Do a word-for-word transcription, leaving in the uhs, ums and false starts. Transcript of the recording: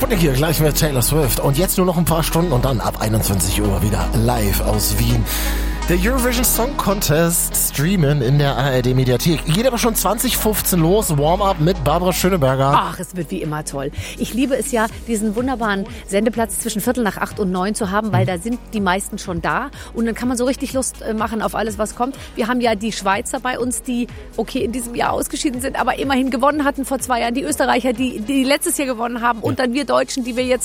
Sputnik hier, gleich mit Taylor Swift. Und jetzt nur noch ein paar Stunden und dann ab einundzwanzig Uhr wieder live aus Wien. Der Eurovision Song Contest streamen in der A R D Mediathek. Geht aber schon zwanzig fünfzehn los. Warm-up mit Barbara Schöneberger. Ach, es wird wie immer toll. Ich liebe es ja, diesen wunderbaren Sendeplatz zwischen Viertel nach acht und neun zu haben, weil da sind die meisten schon da. Und dann kann man so richtig Lust machen auf alles, was kommt. Wir haben ja die Schweizer bei uns, die, okay, in diesem Jahr ausgeschieden sind, aber immerhin gewonnen hatten vor zwei Jahren. Die Österreicher, die, die letztes Jahr gewonnen haben. Und dann wir Deutschen, die wir jetzt